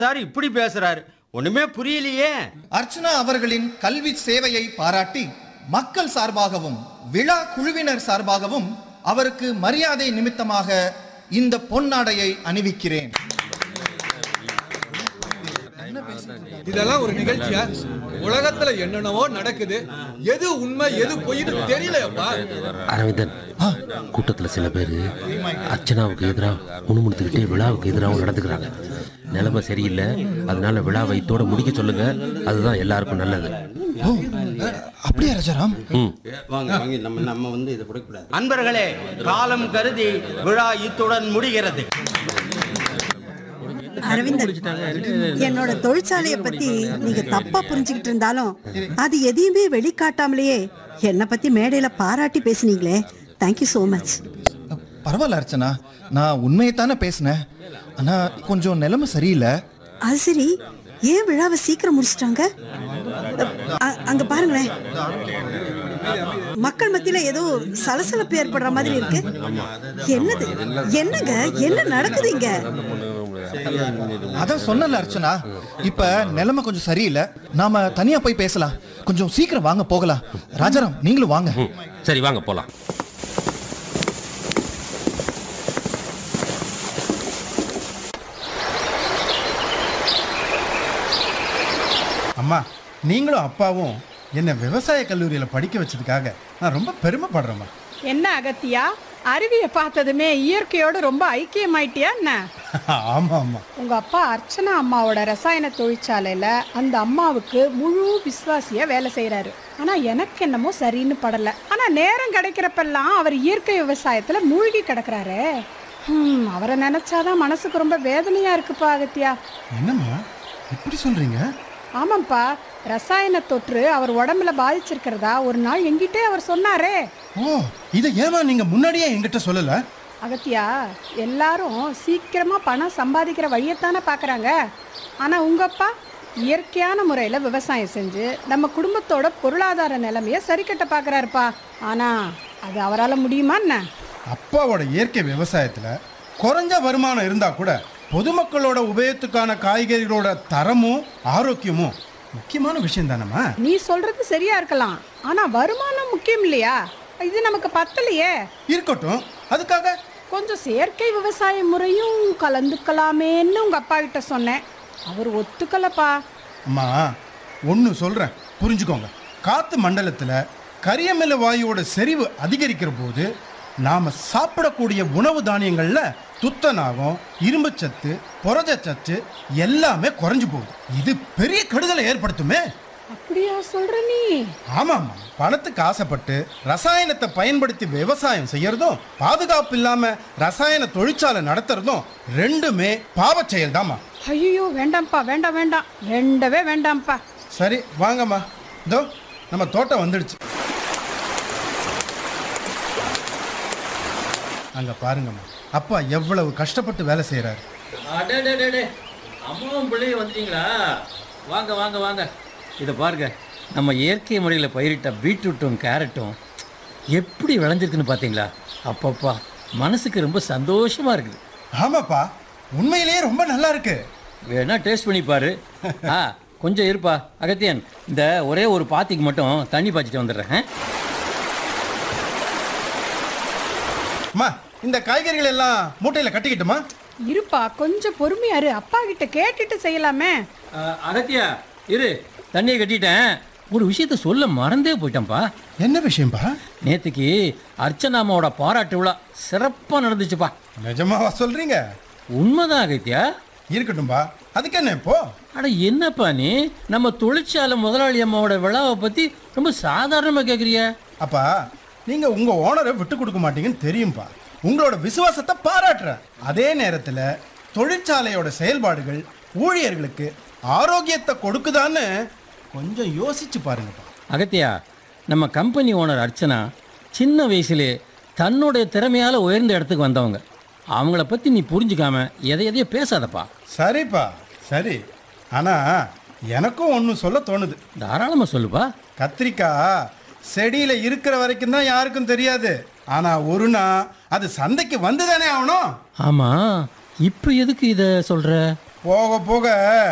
Sir இப்படி பேசுறாரு, ஒண்ணுமே புரியலையே. அர்ச்சனா அவர்களின் கல்வி சேவையை பாராட்டி மக்கள் சார்பாகவும் விழா குழுவினர் சார்பாகவும் அவருக்கு மரியாதை நிமித்தமாக இந்த பொன்னாடையை அணிவிக்கிறேன். இதெல்லாம் ஒரு நிகழ்ச்சியா? உலகத்துல என்னென்னவோ நடக்குது, எது உண்மை எது பொய்னு தெரியலையப்பா. அரவிந்தன், கூட்டத்தில் சில பேர் அர்ச்சனாவுக்கு எதிராக முணுமுணுத்துக்கிட்டே விழாவுக்கு எதிராகவும் நடந்துக்கிறாங்க. நிலைமை சரியில்லை, அதனால விழாவை இதோட முடிக்க சொல்லுங்க. அதுதான் எல்லாருக்கும் நல்லது. அப்படியா ராஜாராம்? வாங்க வாங்க, நம்ம வந்து இதை கொடுக்கூடாது. அன்பர்களே, காலம் கருதி விழா இத்துடன் முடிகிறது. அரவிந்தன், என்னோட தொழிற்சாலையை பத்தி நீங்க தப்பா புரிஞ்சுக்கிட்டு இருந்தாலும் அது எதையுமே வெளிக்காட்டாமலேயே என்னை பத்தி மேடையில பாராட்டி பேசுனீங்களே, தேங்க்யூ சோ மச். பரவாயில்ல அர்ச்சனா, நான் உண்மையை தானே பேசினேன். ஆனா கொஞ்சம் நிலைமை சரியில்லை. அது சரி, ஏன் விழாவை சீக்கிரம் முடிச்சிட்டாங்க? அங்க பாருங்களேன், மக்கள் மத்தியில ஏதோ சலசலப்பு ஏற்படுற மாதிரி இருக்கு. என்னது, என்னங்க, என்ன நடக்குது இங்க? அதான் சொன்னல அர்ச்சனா, இப்ப நிலைமை கொஞ்சம் சரியில்லை. நாம தனியா போய் பேசலாம். கொஞ்சம் சீக்கிரம் வாங்க, போகலாம். ராஜாராம், நீங்களும் வாங்க. சரி, வாங்க போலாம். அம்மா, நீங்களும் அப்பாவும் என்னை விவசாய கல்லூரியில் படிக்க வச்சதுக்காக நான் ரொம்ப பெருமைப்படுறேம்மா. என்ன அகத்தியா, அருவியை பார்த்ததுமே இயற்கையோடு ரொம்ப ஐக்கியமாயிட்டியா என்ன? ஆமாம் ஆமாம். உங்க அப்பா அர்ச்சனா அம்மாவோட ரசாயன தொழிற்சாலையில அந்த அம்மாவுக்கு முழு விசுவாசியா வேலை செய்யறாரு. ஆனா எனக்கு என்னமோ சரின்னு படல. ஆனா நேரம் கிடைக்கிறப்பெல்லாம் அவர் இயற்கை விவசாயத்துல மூழ்கி கிடக்குறாரு. அவரை நினைச்சாதான் மனசுக்கு ரொம்ப வேதனையா இருக்குப்பா அகத்தியா. என்னம்மா இப்படி சொல்றீங்க? ஆமாப்பா, ரசாயன தொற்று அவர் உடம்புல பாதிச்சிருக்கிறதா ஒரு நாள் எங்கிட்டே அவர் சொன்னாரே. ஓ, இதை ஏமா நீங்க முன்னாடியே என்கிட்ட சொல்லல? அகத்தியா, எல்லாரும் சீக்கிரமா பணம் சம்பாதிக்கிற வழியத்தானே பார்க்குறாங்க. ஆனால் உங்கள் அப்பா இயற்கையான முறையில் விவசாயம் செஞ்சு நம்ம குடும்பத்தோட பொருளாதார நிலைமையை சரி கட்ட பார்க்குறாருப்பா. ஆனால் அது அவரால் முடியுமா என்ன? அப்பாவோட இயற்கை விவசாயத்தில் குறைஞ்ச வருமானம் இருந்தால் கூட பொதுமக்களோட உபயோகத்துக்கான காய்கறிகளோட தரமும் ஆரோக்கியமும் முக்கியமான விஷயம் தானம்மா. நீ சொல்றது சரியா இருக்கலாம், ஆனால் வருமானம் முக்கியம் இல்லையா? இது நமக்கு பத்தலையே. இருக்கட்டும், அதுக்காக கொஞ்சம் செயற்கை விவசாய முறையும் கலந்துக்கலாமேன்னு உங்கள் அப்பா கிட்ட சொன்னேன். அவர் ஒத்துக்கலப்பா. அம்மா, ஒன்று சொல்கிறேன், புரிஞ்சுக்கோங்க. காற்று மண்டலத்தில் கரியமில வாயுவோட செறிவு அதிகரிக்கிற போது நாம் சாப்பிடக்கூடிய உணவு தானியங்களில் துத்தநாகம், இரும்புச்சத்து, புரதச்சத்து எல்லாமே குறைஞ்சு போகுது. இது பெரிய கெடுதலை ஏற்படுத்துமே. அப்படியா சொல்ற நீ? ஆமாம்மா, பணத்துக்கு ஆசைப்பட்டு ரசாயனத்தை பயன்படுத்தி விவசாயம் செய்யறதும் பாதுகாப்பு இல்லாம ரசாயன தொழிற்சாலை நடத்துறதும் ரெண்டுமே பாவச் செயல் தாம்மா. ஐயோ, வேண்டாம்ப்பா, வேண்டாம் வேண்டாம், வேண்டவே வேண்டாம்ப்பா. சரி வாங்கம்மா, இதோ நம்ம தோட்டம் வந்துடுச்சு. அங்க பாருங்கம்மா, அப்பா எவ்வளவு கஷ்டப்பட்டு வேலை செய்யறாரு. அம்மாவும் பிள்ளையும் வந்துட்டீங்களா? வாங்க வாங்க வாங்க. இதை பாருங்க, நம்ம இயற்கை முறையில் பயிரிட்ட பீட்ரூட்டும் கேரட்டும் எப்படி விளைஞ்சிருக்குன்னு பார்த்தீங்களா? அப்பப்பா, மனசுக்கு ரொம்ப சந்தோஷமா இருக்குது. ஆமாப்பா, உண்மையிலேயே ரொம்ப நல்லா இருக்கு. வேணா டேஸ்ட் பண்ணி பாரு. கொஞ்சம் இருப்பா அகத்தியன், இந்த ஒரே ஒரு பாத்திக்கு மட்டும் தண்ணி பாய்ச்சிட்டு வந்துடுறேன். அம்மா, இந்த காய்கறிகள் எல்லாம் மூட்டையில் கட்டிக்கிட்டுமா? இருப்பா, கொஞ்சம் பொறுமையாரு, அப்பா கிட்ட கேட்டுட்டு செய்யலாமே. அகத்தியா இரு, தண்ணியை கட்டிட்டேன். ஒரு விஷயத்த சொல்ல மறந்தே போயிட்டேன்ப்பா. என்ன விஷயம்பா? நேற்றுக்கு அர்ச்சனாமாவோட பாராட்டு விழா சிறப்பாக நடந்துச்சுப்பா. நிஜமாவா சொல்றீங்க? உண்மைதான் அகத்தியா. இருக்கட்டும்பா, அதுக்கு என்ன இப்போ? அட என்னப்பா நீ, நம்ம தொழிற்சாலை முதலாளி அம்மாவோட விழாவை பற்றி ரொம்ப சாதாரணமாக கேட்குறிய? அப்பா, நீங்க உங்க ஓனரை விட்டு கொடுக்க மாட்டீங்கன்னு தெரியும்பா. உங்களோட விசுவாசத்தை பாராட்டுறேன். அதே நேரத்தில் தொழிற்சாலையோட செயல்பாடுகள் ஊழியர்களுக்கு ஆரோக்கியத்தை கொடுக்குதான்னு கொஞ்சம் யோசிச்சு பாருங்கப்பா. அகத்தியா, நம்ம கம்பெனி ஓனர் அர்ச்சனா சின்ன வயசுலே தன்னுடைய திறமையால் உயர்ந்த இடத்துக்கு வந்தவங்க. அவங்கள பற்றி நீ புரிஞ்சுக்காம எதையோ பேசாதப்பா. சரிப்பா, சரி. ஆனால் எனக்கும் ஒன்று சொல்ல தோணுது. தாராளமாக சொல்லுப்பா. கத்திரிக்காய் செடியில் இருக்கிற வரைக்கும் தான் யாருக்கும் தெரியாது. ஆனால் ஒரு நாள் அது சந்தைக்கு வந்து தானே ஆகணும். ஆமாம், இப்போ எதுக்கு இதை சொல்கிற? போக போக